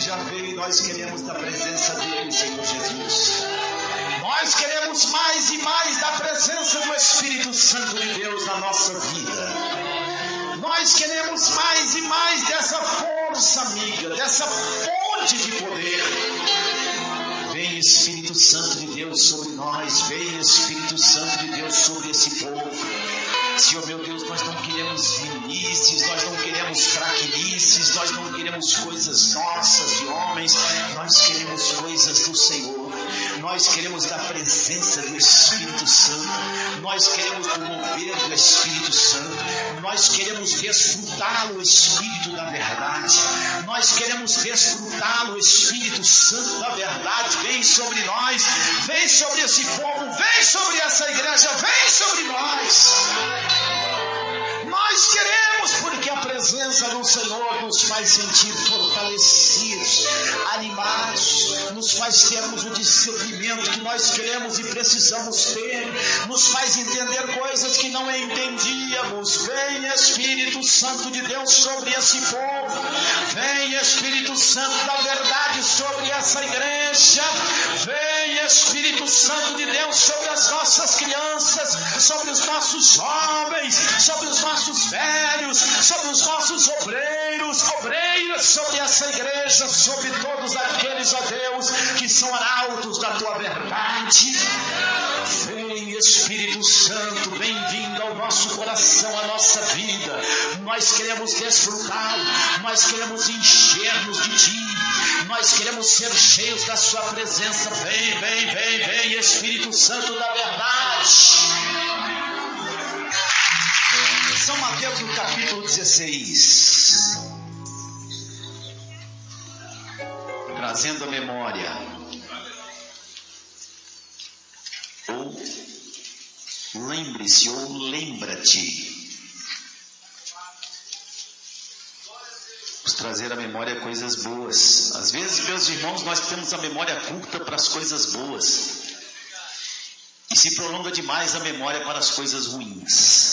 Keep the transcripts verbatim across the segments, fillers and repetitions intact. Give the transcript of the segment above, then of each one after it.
já veio e nós queremos da presença dele, Senhor Jesus. Nós queremos mais e mais da presença do Espírito Santo de Deus na nossa vida. Nós queremos mais e mais dessa força amiga, dessa fonte de poder. Vem Espírito Santo de Deus sobre nós, vem Espírito Santo de Deus sobre esse povo. Senhor meu Deus, nós não queremos vinices, nós não queremos fraquinices, nós não queremos coisas nossas de homens, nós queremos coisas do Senhor. Nós queremos da presença do Espírito Santo, nós queremos o mover do Espírito Santo, nós queremos desfrutá-lo, o Espírito da verdade, nós queremos desfrutá-lo, o Espírito Santo da verdade. Vem sobre nós, vem sobre esse povo, vem sobre essa igreja, vem sobre nós. Nós queremos, porque a presença do Senhor nos faz sentir fortalecidos, animados, nos faz termos o discernimento que nós queremos e precisamos ter, nos faz entender coisas que não entendíamos. Vem Espírito Santo de Deus sobre esse povo, vem Espírito Santo da verdade sobre essa igreja, vem Espírito Santo de Deus sobre as nossas crianças, sobre os nossos jovens, sobre os nossos velhos, sobre os nossos obreiros, obreiras, sobre essa igreja, sobre todos aqueles, ó Deus, que são arautos da tua verdade. Vem Espírito Santo, bem-vindo ao nosso coração, à nossa vida. Nós queremos desfrutá-lo, nós queremos encher-nos de ti, nós queremos ser cheios da sua presença. Vem, vem, vem, vem Espírito Santo da verdade. São Mateus no capítulo dezesseis, trazendo a memória, ou lembre-se, ou lembra-te. Vamos trazer à memória coisas boas. Às vezes, meus irmãos, nós temos a memória curta para as coisas boas e se prolonga demais a memória para as coisas ruins.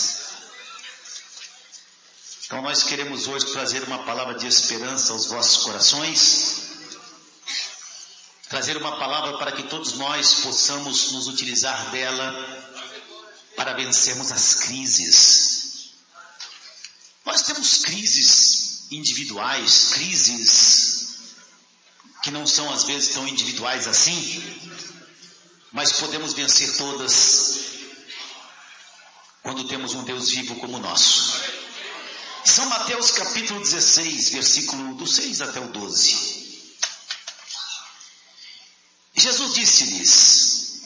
Então nós queremos hoje trazer uma palavra de esperança aos vossos corações, trazer uma palavra para que todos nós possamos nos utilizar dela para vencermos as crises. Nós temos crises individuais, crises que não são às vezes tão individuais assim, mas podemos vencer todas quando temos um Deus vivo como o nosso. São Mateus capítulo dezesseis, versículo do seis até o doze. Jesus disse-lhes: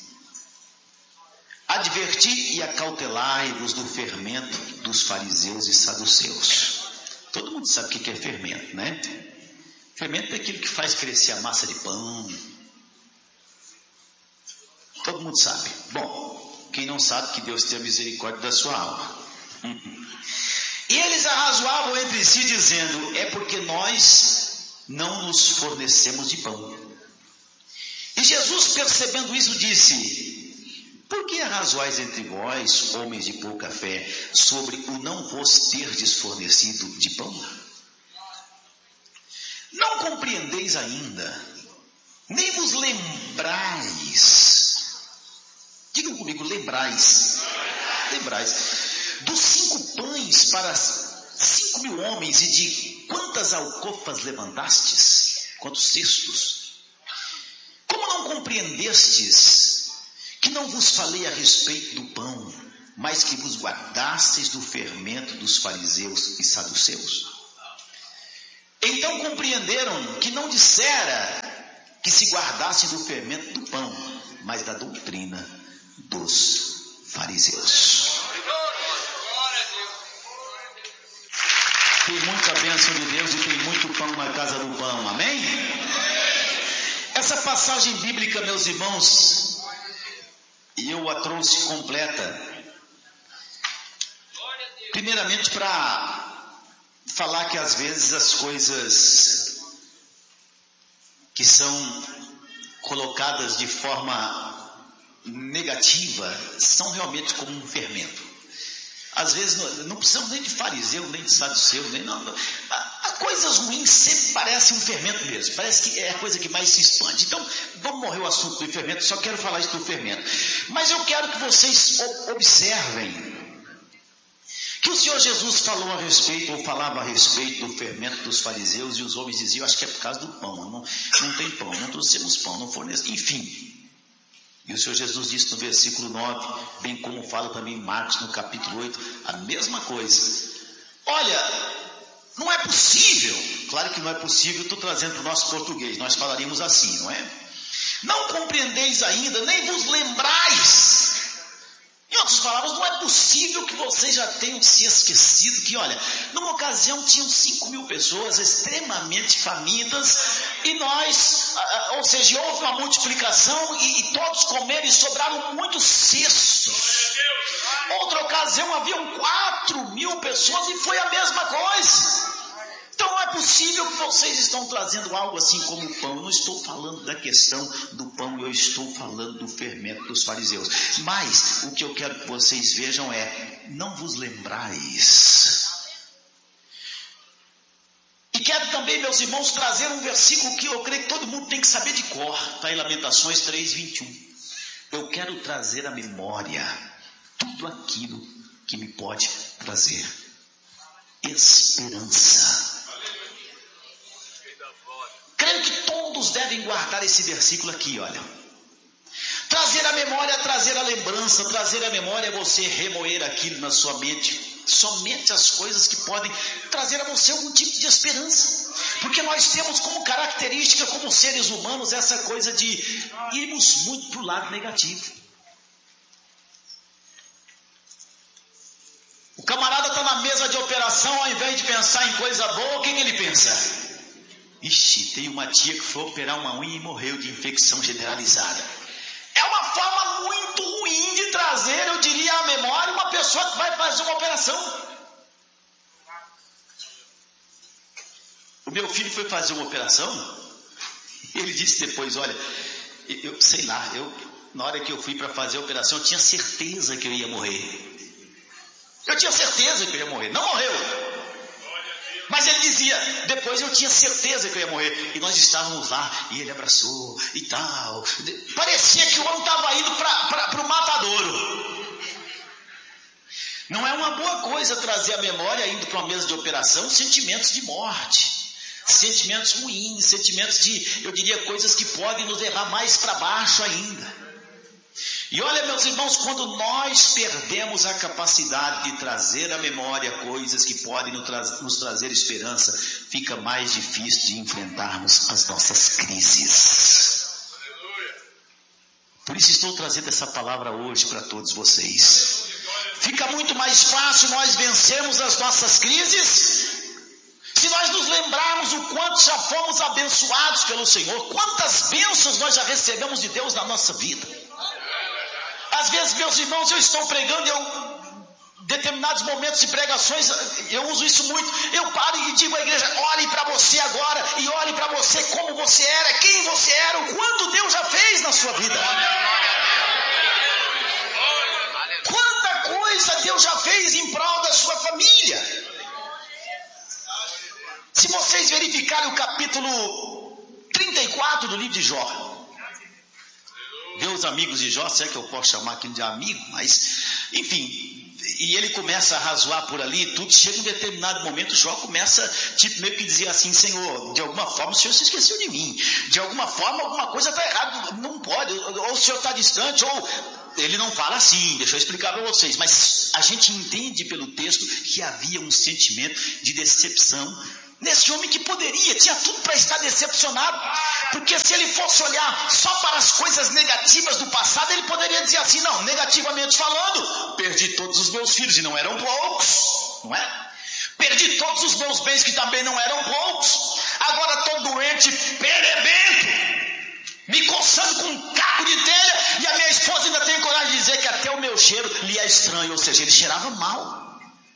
adverti e acautelai-vos do fermento dos fariseus e saduceus. Todo mundo sabe o que é fermento, né? Fermento é aquilo que faz crescer a massa de pão. Todo mundo sabe. Bom, quem não sabe, que Deus tenha misericórdia da sua alma. E eles arrazoavam entre si, dizendo: é porque nós não nos fornecemos de pão. E Jesus, percebendo isso, disse: por que arrazoais entre vós, homens de pouca fé, sobre o não vos terdes fornecido de pão? Não compreendeis ainda, nem vos lembrais. Digam comigo, lembrais. Lembrais. Dos cinco pães para cinco mil homens, e de quantas alcofas levantastes? Quantos cestos? Como não compreendestes que não vos falei a respeito do pão, mas que vos guardastes do fermento dos fariseus e saduceus? Então compreenderam que não dissera que se guardassem do fermento do pão, mas da doutrina dos fariseus. Tem muita bênção de Deus e tem muito pão na casa do pão, amém? Essa passagem bíblica, meus irmãos, eu a trouxe completa, primeiramente para falar que às vezes as coisas que são colocadas de forma negativa são realmente como um fermento. Às vezes não, não precisamos nem de fariseu, nem de saduceu, nem nada. coisas ruins sempre parecem um fermento mesmo, parece que é a coisa que mais se expande. Então, vamos morrer o assunto do fermento, só quero falar isso do fermento. Mas eu quero que vocês observem que o Senhor Jesus falou a respeito, ou falava a respeito do fermento dos fariseus, e os homens diziam, acho que é por causa do pão, não, não tem pão, não trouxemos pão, não fornecemos, enfim. E o Senhor Jesus disse no versículo nove, bem como fala também em Marcos no capítulo oito, a mesma coisa. Olha, não é possível, claro que não é possível, estou trazendo para o nosso português, nós falaríamos assim, não é? Não compreendeis ainda, nem vos lembrais. Em outras palavras, não é possível que vocês já tenham se esquecido que, olha, numa ocasião tinham cinco mil pessoas extremamente famintas e nós, ou seja, houve uma multiplicação e, e todos comeram e sobraram muitos cestos. Outra ocasião haviam quatro mil pessoas e foi a mesma coisa. Então não é possível que vocês estão trazendo algo assim como o pão. Eu não estou falando da questão do pão, eu estou falando do fermento dos fariseus. Mas o que eu quero que vocês vejam é, não vos lembrais. E quero também, meus irmãos, trazer um versículo que eu creio que todo mundo tem que saber de cor. Está em Lamentações três, vinte e um. Eu quero trazer à memória tudo aquilo que me pode trazer esperança. Creio que todos devem guardar esse versículo aqui, olha. Trazer a memória, trazer a lembrança, trazer a memória é você remoer aquilo na sua mente. Somente as coisas que podem trazer a você algum tipo de esperança. Porque nós temos como característica, como seres humanos, essa coisa de irmos muito para o lado negativo. O camarada está na mesa de operação, ao invés de pensar em coisa boa, o que, que ele pensa? Ixi, tem uma tia que foi operar uma unha e morreu de infecção generalizada. É uma forma muito ruim de trazer, eu diria, à memória uma pessoa que vai fazer uma operação. O meu filho foi fazer uma operação, ele disse depois, olha, eu sei lá, eu, na hora que eu fui para fazer a operação, eu tinha certeza que eu ia morrer. Eu tinha certeza que eu ia morrer, não morreu. Mas ele dizia, depois eu tinha certeza que eu ia morrer. E nós estávamos lá, e ele abraçou e tal. Parecia que o homem estava indo para o matadouro. Não é uma boa coisa trazer a memória, indo para uma mesa de operação, sentimentos de morte. Sentimentos ruins, sentimentos de, eu diria, coisas que podem nos levar mais para baixo ainda. E olha, meus irmãos, quando nós perdemos a capacidade de trazer à memória coisas que podem nos, tra- nos trazer esperança, fica mais difícil de enfrentarmos as nossas crises. Por isso estou trazendo essa palavra hoje para todos vocês. Fica muito mais fácil nós vencermos as nossas crises se nós nos lembrarmos o quanto já fomos abençoados pelo Senhor, quantas bênçãos nós já recebemos de Deus na nossa vida. Às vezes, meus irmãos, eu estou pregando, eu, determinados momentos de pregações, eu uso isso muito, eu paro e digo à igreja, olhe para você agora, e olhe para você como você era, quem você era, o quanto Deus já fez na sua vida. Quanta coisa Deus já fez em prol da sua família. Se vocês verificarem o capítulo trinta e quatro do livro de Jó, ver os amigos de Jó, se é que eu posso chamar aquilo de amigo, mas, enfim, e ele começa a razoar por ali, tudo, chega um determinado momento, Jó começa, tipo, meio que dizer assim, Senhor, de alguma forma o Senhor se esqueceu de mim, de alguma forma alguma coisa está errada, não pode, ou o Senhor está distante, ou, ele não fala assim, deixa eu explicar para vocês, mas a gente entende pelo texto que havia um sentimento de decepção, nesse homem que poderia, tinha tudo para estar decepcionado, porque se ele fosse olhar só para as coisas negativas do passado, ele poderia dizer assim, não, negativamente falando, perdi todos os meus filhos e não eram poucos, não é? Perdi todos os meus bens que também não eram poucos, agora estou doente, perebento, me coçando com um caco de telha, e a minha esposa ainda tem coragem de dizer que até o meu cheiro lhe é estranho, ou seja, ele cheirava mal.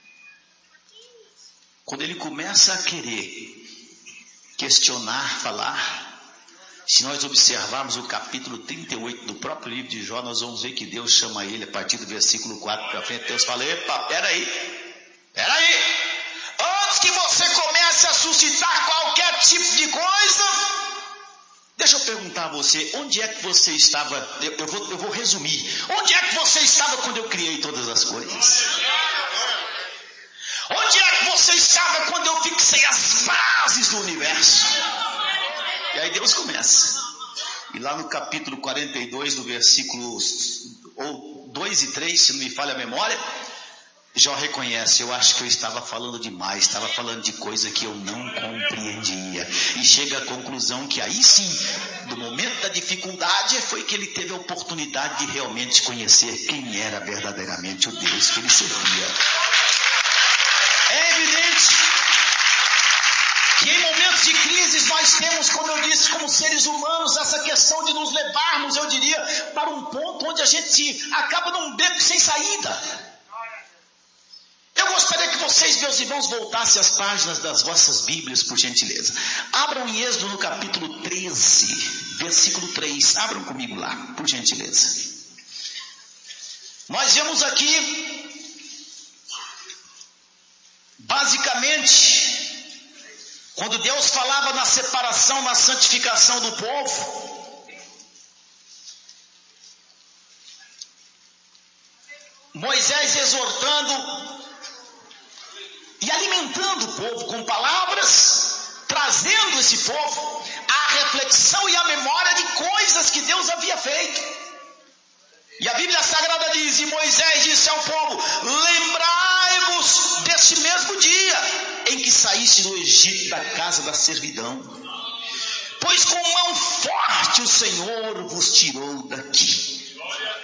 Quando ele começa a querer questionar, falar, se nós observarmos o capítulo trinta e oito do próprio livro de Jó, nós vamos ver que Deus chama ele, a partir do versículo quatro para frente, Deus fala, epa, peraí, peraí, Depois que você comece a suscitar qualquer tipo de coisa, deixa eu perguntar a você, onde é que você estava? Eu, eu, vou, eu vou resumir. Onde é que você estava quando eu criei todas as coisas? Onde é que você estava quando eu fixei as bases do universo? E aí Deus começa. E lá no capítulo quarenta e dois, do versículo ou dois e três, se não me falha a memória, Jó reconhece: eu acho que eu estava falando demais, estava falando de coisa que eu não compreendia. E chega à conclusão que aí sim, no momento da dificuldade, foi que ele teve a oportunidade de realmente conhecer quem era verdadeiramente o Deus que ele servia. É evidente que em momentos de crises nós temos, como eu disse, como seres humanos, essa questão de nos levarmos, eu diria, para um ponto onde a gente acaba num beco sem saída. Eu gostaria que vocês, meus irmãos, voltassem às páginas das vossas Bíblias, por gentileza. Abram em Êxodo no capítulo treze, versículo três. Abram comigo lá, por gentileza. Nós vemos aqui, basicamente, quando Deus falava na separação, na santificação do povo, Moisés exortando e alimentando o povo com palavras, trazendo esse povo à reflexão e à memória de coisas que Deus havia feito. E a Bíblia Sagrada diz: e Moisés disse ao povo: lembrai-vos deste mesmo dia em que saíste do Egito, da casa da servidão, pois com mão forte o Senhor vos tirou daqui.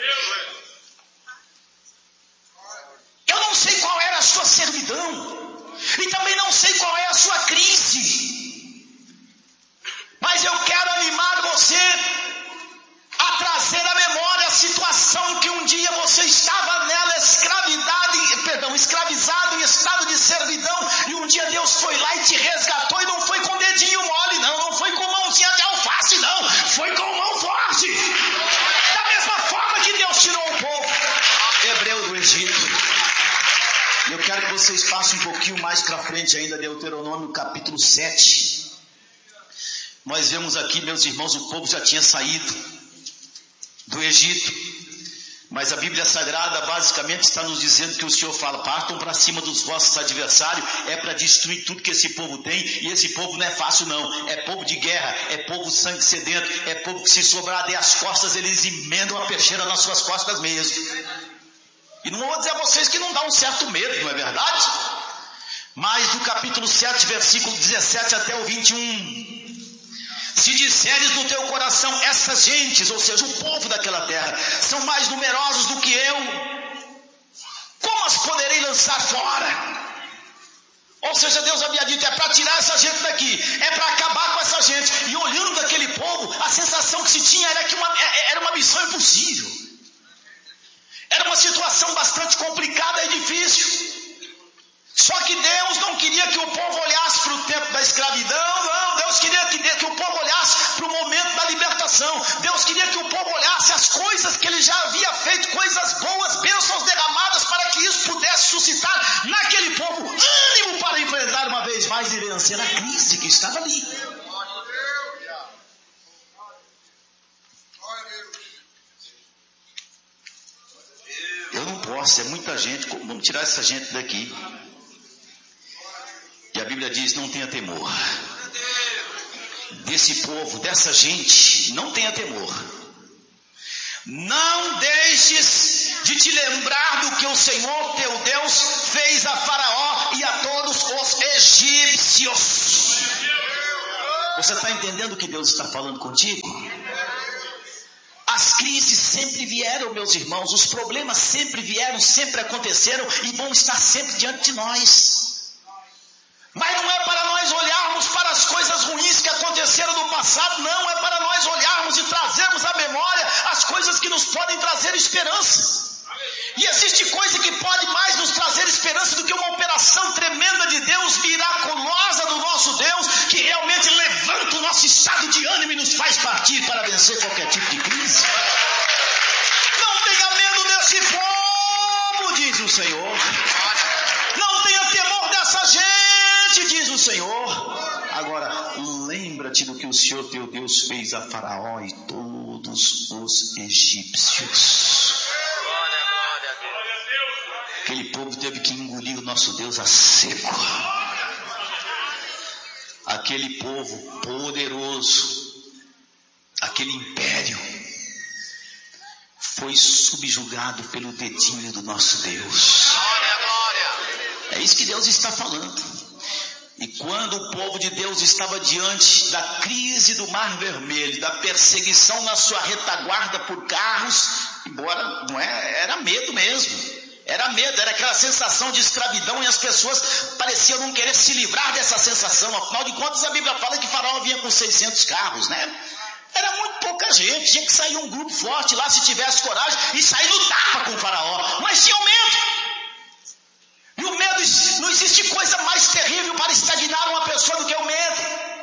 Eu não sei qual era a sua servidão, e também não sei qual é a sua crise, mas eu quero animar você a trazer à memória a situação que um dia você estava nela, escravidado, perdão, escravizado em estado de servidão, e um dia Deus foi lá e te resgatou, e não foi com dedinho mole, não, não foi com mãozinha de alface, não, foi com mão forte, da mesma forma que Deus tirou o povo hebreu do Egito. Eu quero que vocês passem um pouquinho mais para frente ainda, Deuteronômio capítulo sete. Nós vemos aqui, meus irmãos, o povo já tinha saído do Egito, mas a Bíblia Sagrada basicamente está nos dizendo que o Senhor fala: partam para cima dos vossos adversários, é para destruir tudo que esse povo tem, e esse povo não é fácil não, é povo de guerra, é povo sangue sedento, é povo que se sobrar de as costas, eles emendam a peixeira nas suas costas mesmo. E não vou dizer a vocês que não dá um certo medo, não é verdade? Mas do capítulo sete, versículo dezessete até o vinte e um: se disseres no teu coração: essas gentes, ou seja, o povo daquela terra, são mais numerosos do que eu, como as poderei lançar fora? Ou seja, Deus havia dito: é para tirar essa gente daqui, é para acabar com essa gente. E olhando aquele povo, a sensação que se tinha era que uma, era uma missão impossível. Era uma situação bastante complicada e difícil. Só que Deus não queria que o povo olhasse para o tempo da escravidão, não. Deus queria que, que o povo olhasse para o momento da libertação. Deus queria que o povo olhasse as coisas que ele já havia feito, coisas boas, bênçãos derramadas, para que isso pudesse suscitar naquele povo ânimo para enfrentar uma vez mais e vencer a crise que estava ali. Eu não posso, é muita gente, como vamos tirar essa gente daqui? E a Bíblia diz: não tenha temor desse povo, dessa gente, não tenha temor. Não deixes de te lembrar do que o Senhor teu Deus fez a Faraó e a todos os egípcios. Você está entendendo o que Deus está falando contigo? As crises sempre vieram, meus irmãos, os problemas sempre vieram, sempre aconteceram e vão estar sempre diante de nós. Mas não é para nós olharmos para as coisas ruins que aconteceram no passado, não, é para nós olharmos e trazermos à memória as coisas que nos podem trazer esperança. E existe coisa que pode mais nos trazer esperança do que uma operação tremenda de Deus, miraculosa do nosso Deus, que realmente levanta o nosso estado de ânimo e nos faz partir para vencer qualquer tipo de crise. Não tenha medo desse povo, diz o Senhor. Não tenha temor dessa gente. o Senhor teu Deus fez a Faraó e todos os egípcios. Aquele povo teve que engolir o nosso Deus a seco. Aquele povo poderoso, aquele império, foi subjugado pelo dedinho do nosso Deus. É isso que Deus está falando. E quando o povo de Deus estava diante da crise do Mar Vermelho, da perseguição na sua retaguarda por carros, embora não é, era medo mesmo. Era medo, era aquela sensação de escravidão, e as pessoas pareciam não querer se livrar dessa sensação. Afinal de contas, a Bíblia fala que Faraó vinha com seiscentos carros, né? Era muito pouca gente, tinha que sair um grupo forte lá, se tivesse coragem, e sair no tapa com o Faraó. Mas tinham medo. E o medo, não existe coisa mais terrível para estagnar uma pessoa do que o medo.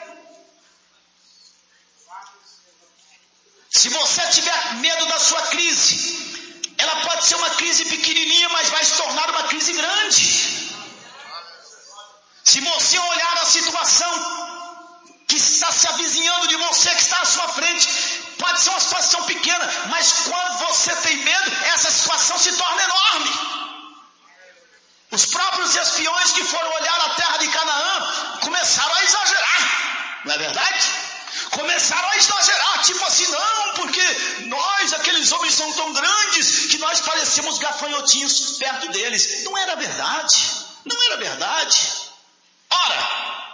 Se você tiver medo da sua crise, ela pode ser uma crise pequenininha, mas vai se tornar uma crise grande. Se você olhar a situação que está se avizinhando de você, que está à sua frente, pode ser uma situação pequena, mas quando você tem medo, essa situação se torna enorme. Os próprios espiões que foram olhar a terra de Canaã começaram a exagerar, não é verdade? Começaram a exagerar, tipo assim, não, porque nós, aqueles homens são tão grandes que nós parecemos gafanhotinhos perto deles. Não era verdade, não era verdade. Ora,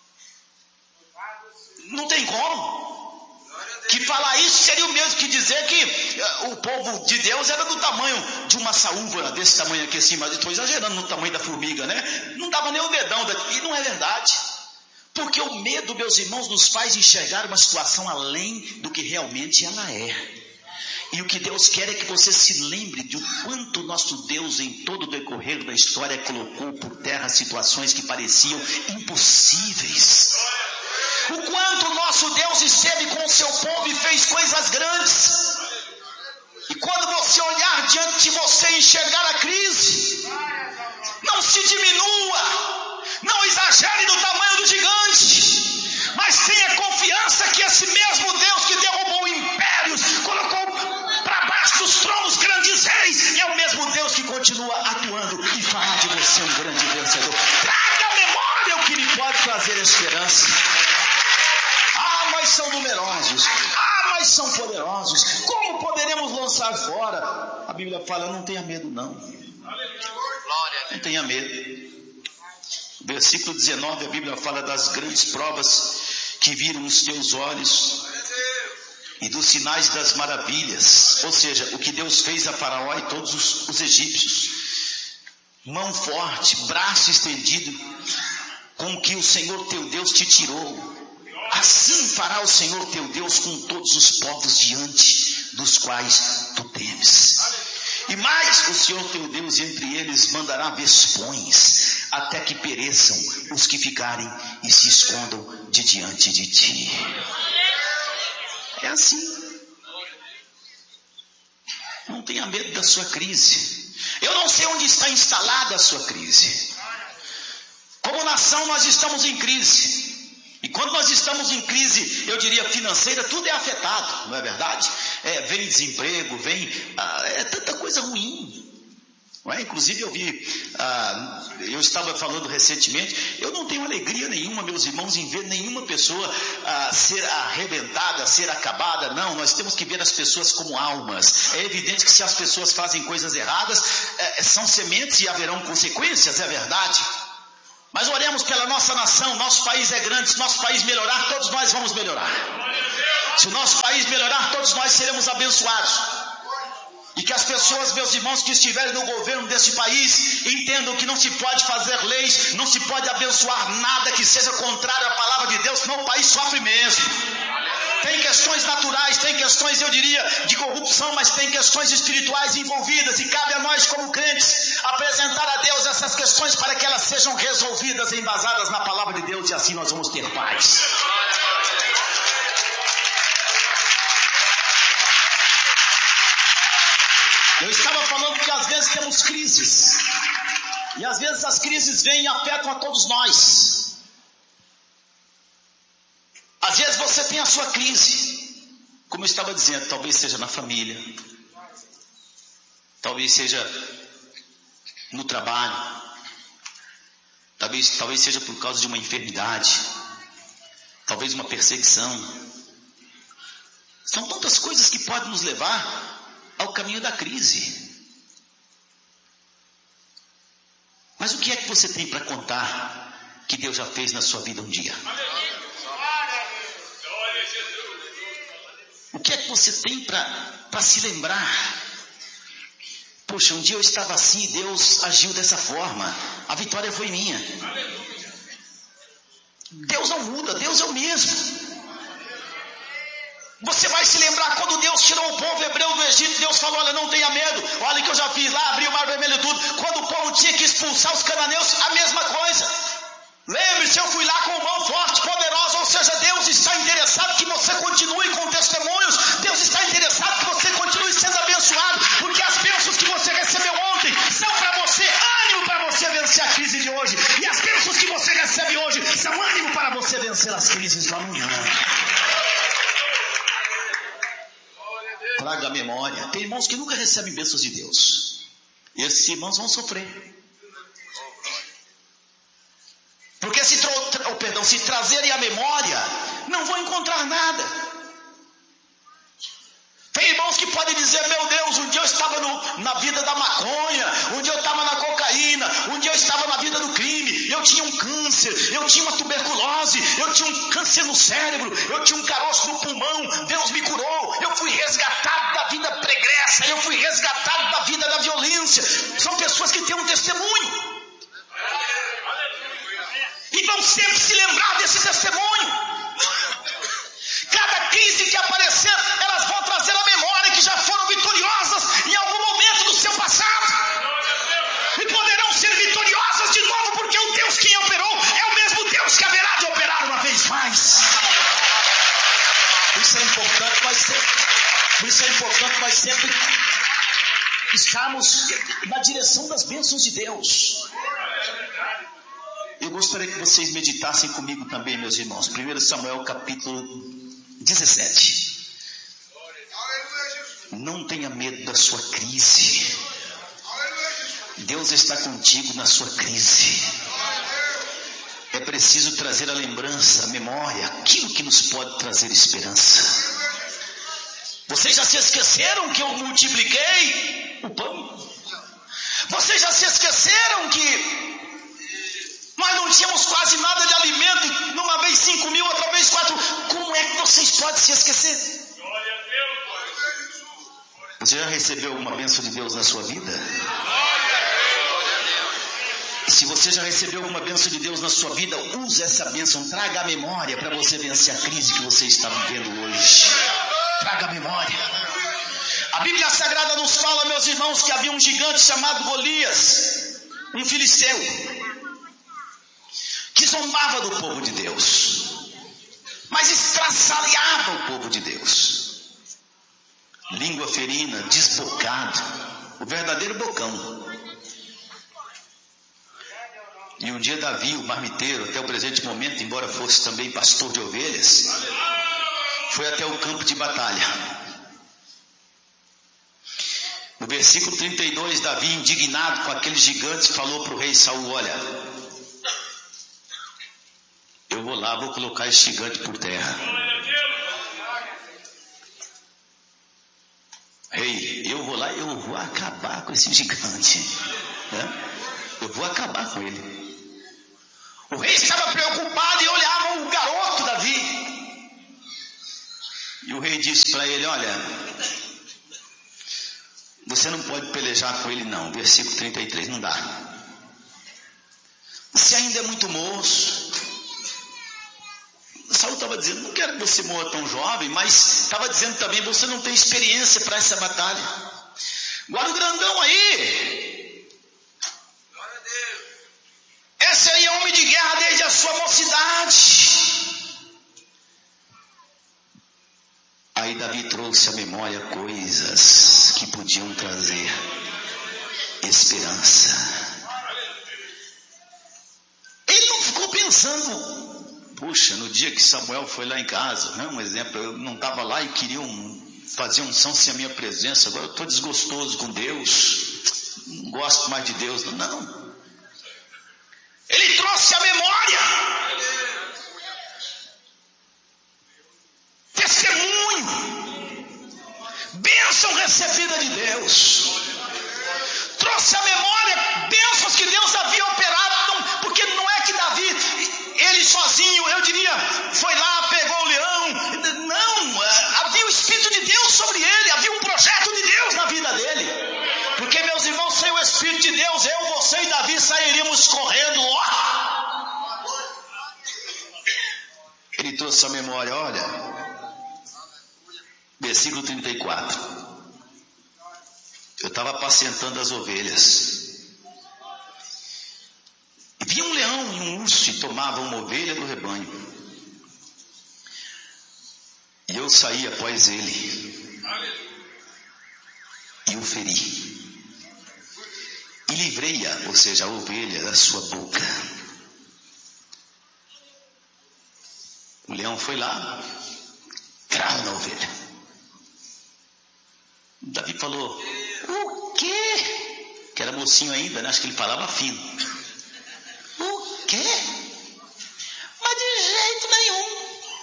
não tem como. Que falar isso seria o mesmo que dizer que uh, o povo de Deus era do tamanho de uma saúva, desse tamanho aqui assim, mas estou exagerando no tamanho da formiga, né? Não dava nem o dedão daqui, e não é verdade. Porque o medo, meus irmãos, nos faz enxergar uma situação além do que realmente ela é. E o que Deus quer é que você se lembre de o quanto nosso Deus, em todo o decorrer da história, colocou por terra situações que pareciam impossíveis. O quanto o nosso Deus esteve com o seu povo e fez coisas grandes. E quando você olhar diante de você e enxergar a crise, não se diminua, não exagere no tamanho do gigante, mas tenha confiança que esse mesmo Deus que derrubou impérios, colocou para baixo dos tronos grandes reis, é o mesmo Deus que continua atuando e fará de você um grande vencedor. Traga à memória o que lhe pode trazer esperança. Ah, mas são numerosos. Ah, mas são poderosos. Como poderemos lançar fora? A Bíblia fala, não tenha medo não. Não tenha medo. Versículo dezenove, a Bíblia fala das grandes provas que viram os teus olhos e dos sinais das maravilhas. Ou seja, o que Deus fez a Faraó e todos os, os egípcios. Mão forte, braço estendido, com que o Senhor teu Deus te tirou. Assim fará o Senhor teu Deus com todos os povos diante dos quais tu temes. E mais, o Senhor teu Deus entre eles mandará vespões, até que pereçam os que ficarem e se escondam de diante de ti. É assim. Não tenha medo da sua crise. Eu não sei onde está instalada a sua crise. Como nação nós estamos em crise. E quando nós estamos em crise, eu diria financeira, tudo é afetado, não é verdade? É, vem desemprego, vem ah, é tanta coisa ruim. Não é? Inclusive eu vi, ah, eu estava falando recentemente, eu não tenho alegria nenhuma, meus irmãos, em ver nenhuma pessoa ah, ser arrebentada, ser acabada. Não, nós temos que ver as pessoas como almas. É evidente que se as pessoas fazem coisas erradas, é, são sementes e haverão consequências, é verdade. Mas oremos pela nossa nação, nosso país é grande, se nosso país melhorar, todos nós vamos melhorar. Se o nosso país melhorar, todos nós seremos abençoados. E que as pessoas, meus irmãos, que estiverem no governo desse país, entendam que não se pode fazer leis, não se pode abençoar nada que seja contrário à palavra de Deus, senão o país sofre mesmo. Tem questões naturais, tem questões, eu diria, de corrupção, mas tem questões espirituais envolvidas, e cabe a nós como crentes apresentar a Deus essas questões para que elas sejam resolvidas e embasadas na palavra de Deus, e assim nós vamos ter paz. Eu estava falando que às vezes temos crises, e às vezes as crises vêm e afetam a todos nós. Às vezes você tem a sua crise. Como eu estava dizendo, talvez seja na família, talvez seja no trabalho, talvez, talvez seja por causa de uma enfermidade, talvez uma perseguição. São tantas coisas que podem nos levar ao caminho da crise. Mas o que é que você tem para contar que Deus já fez na sua vida um dia? O que é que você tem para se lembrar? Poxa, um dia eu estava assim e Deus agiu dessa forma. A vitória foi minha. Deus não muda, Deus é o mesmo. Você vai se lembrar quando Deus tirou o povo hebreu do Egito. Deus falou: olha, não tenha medo, olha que eu já fiz lá, abri o mar vermelho e tudo. Quando o povo tinha que expulsar os cananeus, a mesma coisa. Lembre-se, eu fui lá com mão forte, poderosa. Ou seja, Deus está interessado que você continue com testemunhos. Deus está interessado que você continue sendo abençoado, porque as bênçãos que você recebeu ontem são para você ânimo para você vencer a crise de hoje, e as bênçãos que você recebe hoje são ânimo para você vencer as crises do amanhã. Traga a memória. Tem irmãos que nunca recebem bênçãos de Deus. E esses irmãos vão sofrer. Porque se, tra- oh, perdão, se trazerem a memória, não vão encontrar nada. Tem irmãos que podem dizer: meu Deus, um dia eu estava no, na vida da maconha, um dia eu estava na cocaína, um dia eu estava na vida do crime, eu tinha um câncer, eu tinha uma tuberculose, eu tinha um câncer no cérebro, eu tinha um caroço no pulmão, Deus me curou, eu fui resgatado da vida pregressa, eu fui resgatado da vida da violência. São pessoas que têm um testemunho e vão sempre se lembrar desse testemunho. Cada crise que aparecer, elas vão trazer a memória que já foram vitoriosas em algum momento do seu passado, e poderão ser vitoriosas de novo, porque o Deus que operou é o mesmo Deus que haverá de operar uma vez mais. Por isso é importante, mas sempre, por isso é importante, mas sempre estarmos na direção das bênçãos de Deus. Eu gostaria que vocês meditassem comigo também, meus irmãos. primeiro Samuel capítulo dezessete. Não tenha medo da sua crise. Deus está contigo na sua crise. É preciso trazer a lembrança, a memória, aquilo que nos pode trazer esperança. Vocês já se esqueceram que eu multipliquei o pão? Vocês já se esqueceram que nós não tínhamos quase nada de alimento, e numa vez cinco mil, outra vez quatro? Como é que vocês podem se esquecer? Você já recebeu uma bênção de Deus na sua vida? Se você já recebeu uma bênção de Deus na sua vida, use essa bênção, traga a memória para você vencer a crise que você está vivendo hoje. Traga a memória. A Bíblia Sagrada nos fala, meus irmãos, que havia um gigante chamado Golias, um filisteu, que zombava do povo de Deus, mas estraçalhava o povo de Deus. Língua ferina, desbocado, o verdadeiro bocão. E um dia Davi, o marmiteiro, até o presente momento, embora fosse também pastor de ovelhas, foi até o campo de batalha. No versículo trinta e dois, Davi, indignado com aquele gigante, falou para o rei Saul: olha, eu vou lá, vou colocar esse gigante por terra. Rei, eu vou lá, eu vou acabar com esse gigante, né? Eu vou acabar com ele. O rei estava preocupado e olhava o garoto Davi. E o rei disse para ele: olha, você não pode pelejar com ele não. Versículo trinta e três, não dá. Você ainda é muito moço. Saul estava dizendo: não quero que você morra tão jovem, mas estava dizendo também: você não tem experiência para essa batalha. Agora o grandão aí, esse aí é homem de guerra desde a sua mocidade. Aí Davi trouxe à memória coisas que podiam trazer esperança. Ele não ficou pensando: Puxa, no dia que Samuel foi lá em casa, né, um exemplo, eu não estava lá e queriam fazer unção sem a minha presença, agora eu estou desgostoso com Deus, não gosto mais de Deus, não, não. Ele trouxe a memória, testemunho, bênção recebida de Deus, trouxe a memória, bênçãos que Deus havia operado, não, porque não é que Davi, ele sozinho, eu diria, foi lá, pegou o leão, não, havia o Espírito de Deus sobre ele, havia um projeto de Deus na vida dele, porque meus irmãos, sem o Espírito de Deus, eu, você e Davi sairíamos correndo, ó. Ele trouxe a memória, olha, versículo trinta e quatro, eu estava apacentando as ovelhas, e vinha um leão e um urso e tomavam uma ovelha do rebanho, e eu saí após ele, e o feri, e livrei-a, ou seja, a ovelha da sua boca. O leão foi lá, cravo na ovelha. Davi falou, o quê? Que era mocinho ainda, né? Acho que ele falava fino. O quê? Mas de jeito nenhum.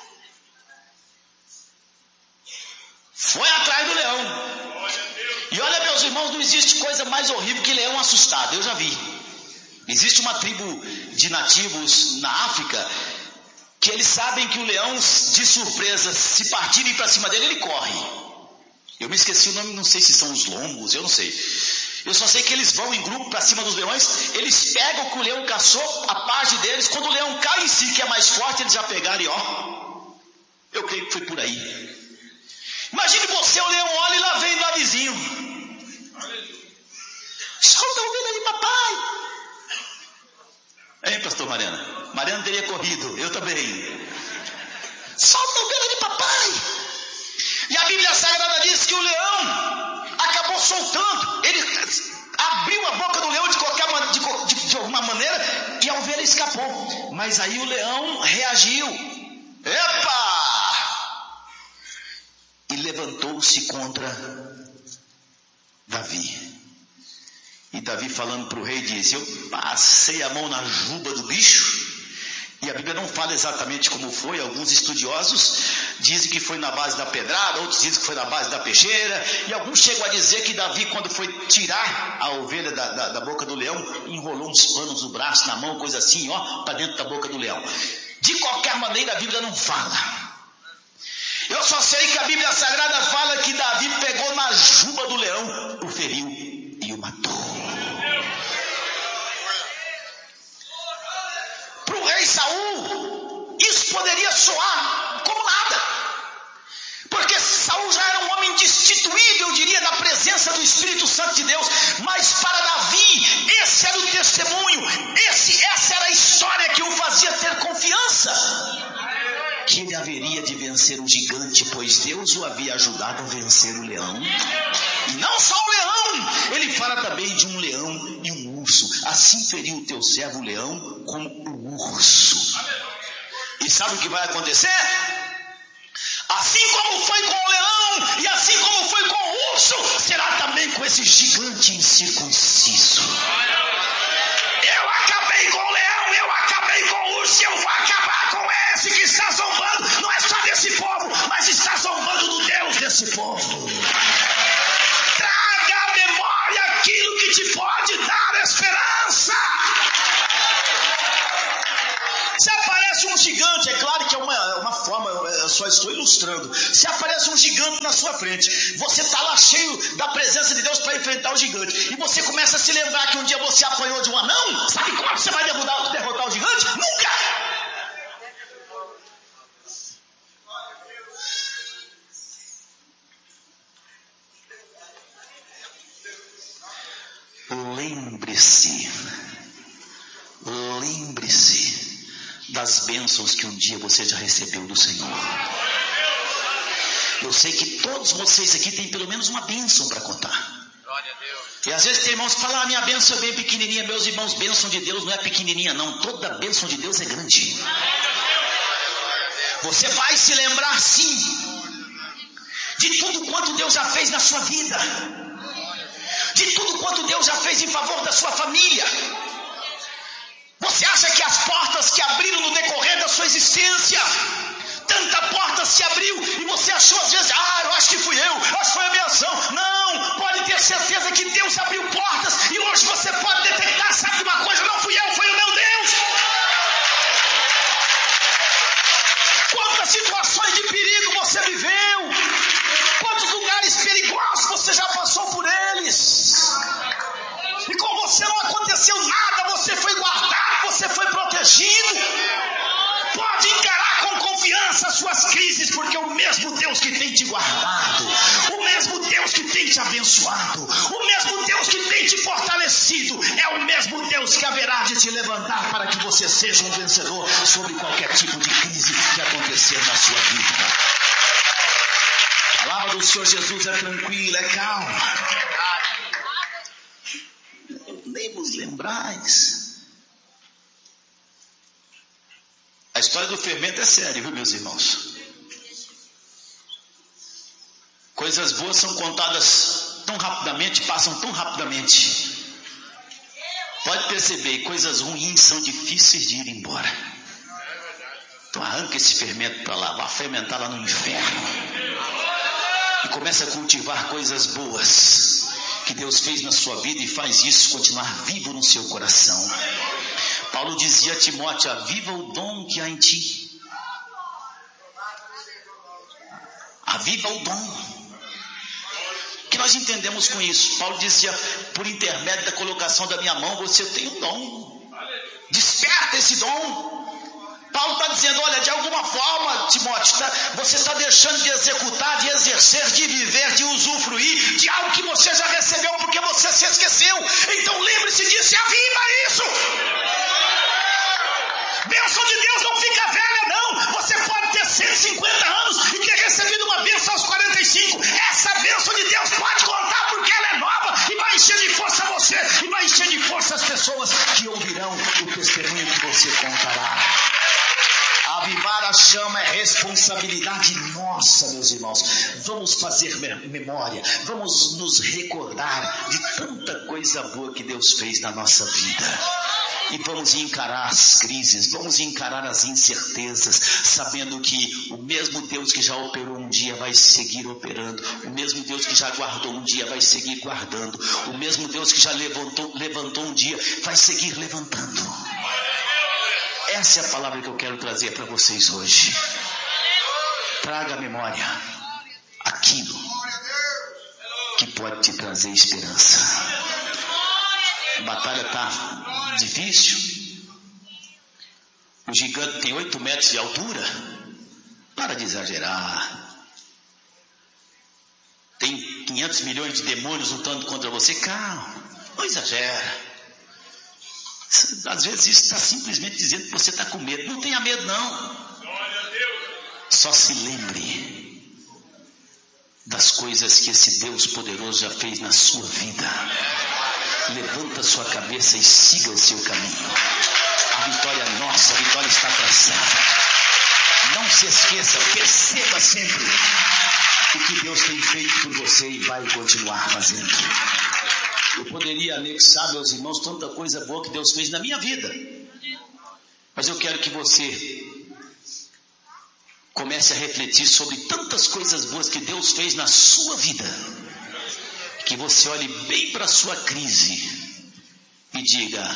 Foi atrás do leão. E olha, meus irmãos, não existe coisa mais horrível que leão assustado, eu já vi. Existe uma tribo de nativos na África que eles sabem que o leão, de surpresa, se partirem para cima dele, ele corre. Eu me esqueci o nome, não sei se são os lombos, eu não sei. Eu só sei que eles vão em grupo para cima dos leões, eles pegam o que o leão caçou, a parte deles, quando o leão cai em si, que é mais forte, eles já pegaram e ó, eu creio que foi por aí. Imagine você, o leão olha e lá vem Davizinho. Solta a ovelha de papai. Hein, pastor Mariana? Mariana teria corrido, eu também. Solta a ovelha de papai. E a Bíblia Sagrada diz que o leão acabou soltando, ele abriu a boca do leão de qualquer de, de, de alguma maneira e a ovelha escapou. Mas aí o leão reagiu. Epa! E levantou-se contra Davi. E Davi falando para o rei diz, eu passei a mão na juba do bicho. E a Bíblia não fala exatamente como foi, alguns estudiosos dizem que foi na base da pedrada, outros dizem que foi na base da peixeira, e alguns chegam a dizer que Davi, quando foi tirar a ovelha da, da, da boca do leão, enrolou uns panos no braço, na mão, coisa assim, ó, para dentro da boca do leão. De qualquer maneira, a Bíblia não fala. Eu só sei que a Bíblia Sagrada fala que Davi pegou na juba do leão, o feriu e o matou. Para o rei Saul, isso poderia soar como nada, porque Saul já era um homem destituído, eu diria, da presença do Espírito Santo de Deus, mas para Davi, esse era o testemunho, esse, essa era a história que o fazia ter confiança, que ele haveria de vencer o gigante, pois Deus o havia ajudado a vencer o leão. E não só o leão, ele fala também de um leão e um urso. Assim feriu o teu servo o leão como o urso. E sabe o que vai acontecer? Assim como foi com o leão e assim como foi com o urso, será também com esse gigante incircunciso. Eu acabei com o leão, eu acabei com o urso, eu vou acabar com esse que está zombando, não é só desse povo, mas está zombando do Deus desse povo. Traga à memória aquilo que te pode dar esperança. Se aparece um gigante, é claro que é uma, uma forma, eu só estou ilustrando. Se aparece um gigante na sua frente, você está lá cheio da presença de Deus para enfrentar o gigante, e você começa a se lembrar que um dia você apanhou de um anão. Sabe como você vai derrotar, derrotar o gigante? Nunca! Lembre-se, lembre-se das bênçãos que um dia você já recebeu do Senhor. Eu sei que todos vocês aqui têm pelo menos uma bênção para contar. E às vezes tem irmãos que falam, ah, minha bênção é bem pequenininha. Meus irmãos, bênção de Deus não é pequenininha não, toda bênção de Deus é grande. Você vai se lembrar sim de tudo quanto Deus já fez na sua vida, de tudo quanto Deus já fez em favor da sua família. Você acha que as portas que abriram no decorrer da sua existência, tanta porta se abriu e você achou às vezes, ah, eu acho que fui eu, acho que foi a minha ação. Não, pode ter certeza que Deus abriu portas e hoje você pode detectar, sabe de uma coisa, não fui eu, foi o meu Deus. Quantas situações de perigo você viveu, quantos lugares perigosos você já passou por eles, e com você não aconteceu nada, você foi guardado, você foi protegido. Pode encarar com confiança as suas crises, porque o mesmo Deus que tem te guardado, o mesmo Deus que tem te abençoado, o mesmo Deus que tem te fortalecido, é o mesmo Deus que haverá de te levantar para que você seja um vencedor sobre qualquer tipo de crise que acontecer na sua vida. A palavra do Senhor Jesus é tranquila, é calma. Nem vos lembrais. A história do fermento é séria, viu, meus irmãos? Coisas boas são contadas tão rapidamente, passam tão rapidamente. Pode perceber, coisas ruins são difíceis de ir embora. Então arranca esse fermento para lá, vá fermentar lá no inferno. E começa a cultivar coisas boas que Deus fez na sua vida e faz isso continuar vivo no seu coração. Paulo dizia a Timóteo, aviva o dom que há em ti. Aviva o dom. O que nós entendemos com isso? Paulo dizia, por intermédio da colocação da minha mão, você tem um dom. Desperta esse dom. Paulo está dizendo, olha, de alguma forma, Timóteo, tá, você está deixando de executar, de exercer, de viver, de usufruir de algo que você já recebeu porque você se esqueceu. Então lembre-se disso e aviva isso. Bênção de Deus não fica velha, não. Você pode ter cento e cinquenta anos e ter recebido uma bênção aos quarenta e cinco. Essa bênção de Deus pode contar porque ela é nova e vai encher de força você e vai encher de força as pessoas que ouvirão o testemunho que você contará. Avivar a chama é responsabilidade nossa, meus irmãos. Vamos fazer memória, vamos nos recordar de tanta coisa boa que Deus fez na nossa vida. E vamos encarar as crises, vamos encarar as incertezas, sabendo que o mesmo Deus que já operou um dia vai seguir operando, o mesmo Deus que já guardou um dia vai seguir guardando, o mesmo Deus que já levantou, levantou um dia vai seguir levantando. Essa é a palavra que eu quero trazer para vocês hoje. Traga à memória aquilo que pode te trazer esperança. A batalha está difícil. O gigante tem oito metros de altura. Para de exagerar. Tem quinhentos milhões de demônios lutando contra você. Calma, não exagera. Às vezes isso está simplesmente dizendo que você está com medo. Não tenha medo, não. Só se lembre das coisas que esse Deus poderoso já fez na sua vida. Levanta sua cabeça e siga o seu caminho. A vitória é nossa, a vitória está traçada. Não se esqueça, perceba sempre o que Deus tem feito por você e vai continuar fazendo. Eu poderia anexar, meus irmãos, tanta coisa boa que Deus fez na minha vida. Mas eu quero que você comece a refletir sobre tantas coisas boas que Deus fez na sua vida. Que você olhe bem para a sua crise e diga,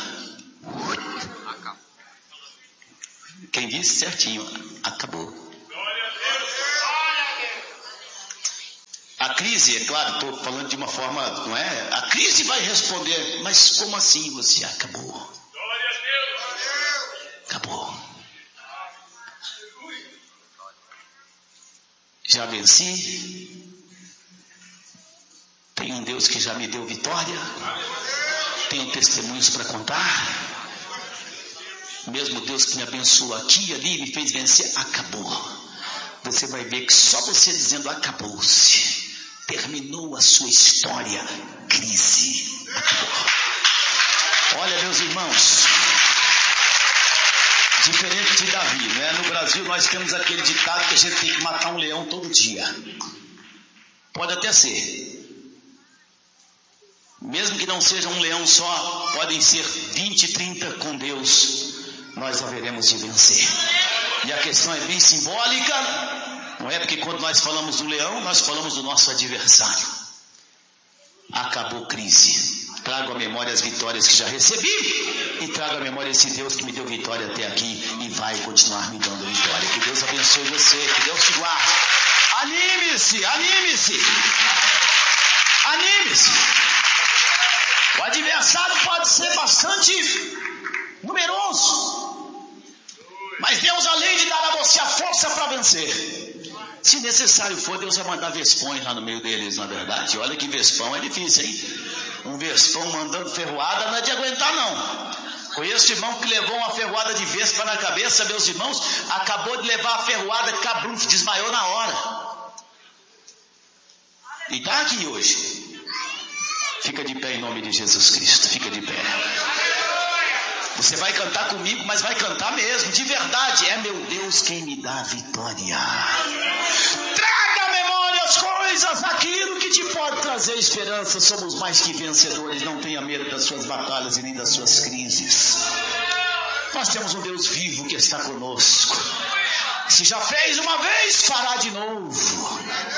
quem disse certinho, acabou. A crise, é claro, estou falando de uma forma, não é? A crise vai responder, mas como assim você acabou? Acabou. Já venci. Tem um Deus que já me deu vitória. Tenho testemunhos para contar. O mesmo Deus que me abençoou aqui e ali, me fez vencer, acabou. Você vai ver que só você dizendo acabou-se, terminou a sua história, crise. Acabou. Olha, meus irmãos, Diferente de Davi, né? No Brasil nós temos aquele ditado que a gente tem que matar um leão todo dia. Pode até ser. Mesmo que não seja um leão só, podem ser vinte, trinta com Deus, nós haveremos de vencer. E a questão é bem simbólica, não é? Porque quando nós falamos do leão, nós falamos do nosso adversário. Acabou crise. Trago à memória as vitórias que já recebi e trago à memória esse Deus que me deu vitória até aqui e vai continuar me dando vitória. Que Deus abençoe você, que Deus te guarde. Anime-se, anime-se, anime-se. O adversário pode ser bastante numeroso, mas Deus, além de dar a você a força para vencer, se necessário for, Deus vai mandar vespões lá no meio deles, na verdade. Olha que vespão é difícil, hein? Um vespão mandando ferroada não é de aguentar, não. Conheço irmão que levou uma ferroada de vespa na cabeça, meus irmãos, acabou de levar a ferroada, cabrunf, desmaiou na hora. E está aqui hoje. Fica de pé em nome de Jesus Cristo, fica de pé. Você vai cantar comigo, mas vai cantar mesmo, de verdade. É meu Deus quem me dá a vitória. Traga à memória as coisas, aquilo que te pode trazer esperança. Somos mais que vencedores, não tenha medo das suas batalhas e nem das suas crises. Nós temos um Deus vivo que está conosco. Se já fez uma vez, fará de novo.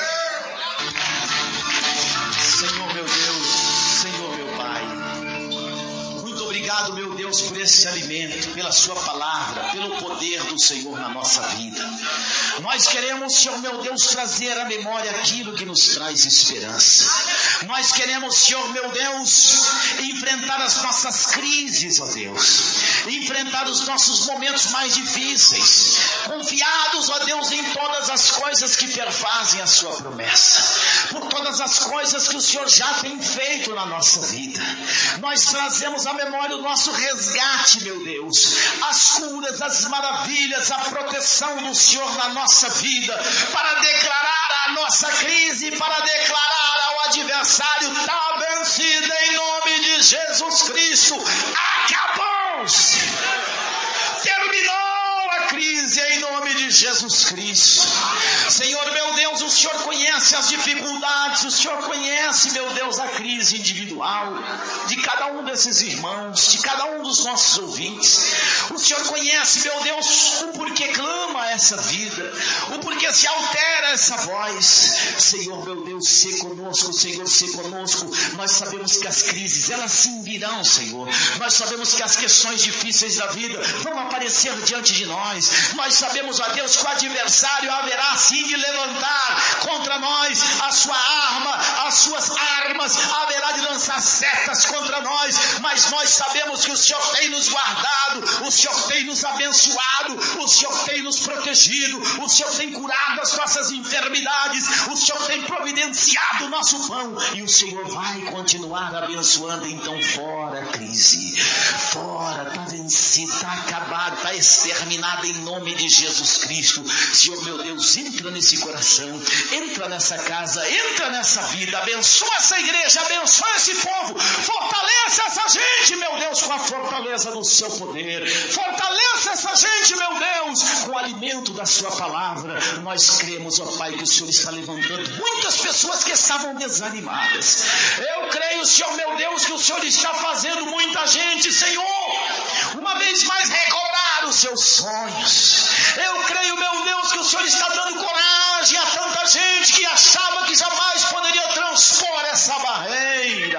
Senhor meu Deus, Senhor meu Pai, muito obrigado, meu Deus, por esse alimento, pela sua palavra, pelo poder do Senhor na nossa vida. Nós queremos, Senhor meu Deus, trazer à memória aquilo que nos traz esperança. Nós queremos, Senhor meu Deus, enfrentar as nossas crises, ó Deus, enfrentar os nossos momentos mais difíceis, confiados, ó Deus, em todas as coisas que perfazem a sua promessa, por todas as coisas que o Senhor já tem feito na nossa vida. Nós trazemos à memória o nosso resgate, meu Deus, as curas, as maravilhas, a proteção do Senhor na nossa vida, para declarar a nossa crise, para declarar ao adversário: está vencido em nome de Jesus Cristo. Acabou-se, terminou a crise em nome de Jesus Cristo. Senhor meu Deus, o Senhor conhece as dificuldades, o Senhor conhece, meu Deus, a crise individual de cada um desses irmãos, de cada um dos nossos ouvintes. O Senhor conhece, meu Deus, o porquê clama essa vida, o porquê se altera essa voz. Senhor meu Deus, se conosco, Senhor, se conosco. Nós sabemos que as crises, elas sim virão, Senhor. Nós sabemos que as questões difíceis da vida vão aparecer diante de nós. Nós sabemos, ó Deus, que o adversário haverá sim de levantar contra nós a sua arma, as suas armas, haverá de lançar setas contra nós, mas nós sabemos que o Senhor tem nos guardado, o Senhor tem nos abençoado, o Senhor tem nos protegido, o Senhor tem curado as nossas enfermidades, o Senhor tem providenciado o nosso pão, e o Senhor vai continuar abençoando. Então fora a crise, fora, está vencido, está acabado, está exterminado em nome de Jesus Cristo. Senhor meu Deus, entra nesse coração, entra nessa casa, entra nessa vida, abençoa essa igreja, abençoa esse povo, fortaleça essa gente, meu Deus, com a fortaleza do seu poder, fortaleça essa gente, meu Deus, com o alimento da sua palavra. Nós cremos, ó Pai, que o Senhor está levantando muitas pessoas que estavam desanimadas. Eu creio, Senhor meu Deus, que o Senhor está fazendo muita gente, Senhor, uma vez mais recobrar os seus sonhos. Eu creio, meu Deus, que o Senhor está dando coragem a tanta gente que achava que jamais poderia transpor essa barreira.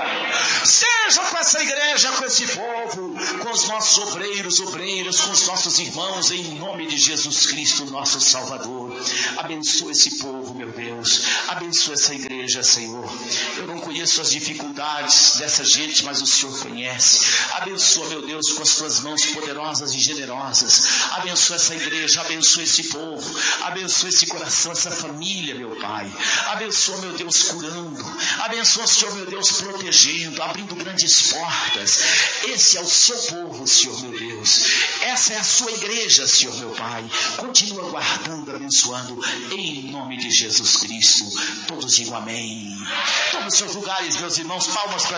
Seja com essa igreja, com esse povo, com os nossos obreiros, obreiras, com os nossos irmãos, em nome de Jesus Cristo, nosso Salvador. Abençoa esse povo, meu Deus. Abençoa essa igreja, Senhor. Eu não conheço as dificuldades dessa gente, mas o Senhor conhece. Abençoa, meu Deus, com as tuas mãos poderosas e generosas. Abençoa essa igreja, abençoa esse povo, abençoa esse coração, essa família, meu Pai. Abençoa, meu Deus, curando. Abençoa, Senhor, meu Deus, protegendo, abrindo grandes portas. Esse é o seu povo, Senhor, meu Deus. Essa é a sua igreja, Senhor, meu Pai. Continua guardando, abençoando, em nome de Jesus Cristo. Todos digam amém. Todos os seus lugares, meus irmãos, palmas para